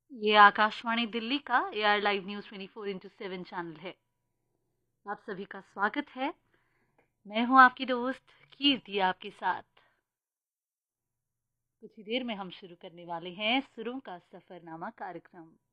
ये आकाशवाणी दिल्ली का AR live news 24/7 channel है। आप सभी का स्वागत है। मैं हूं आपकी दोस्त कीर्ति आपके साथ। कुछ ही देर में हम शुरू करने वाले हैं सुरों का सफरनामा कार्यक्रम।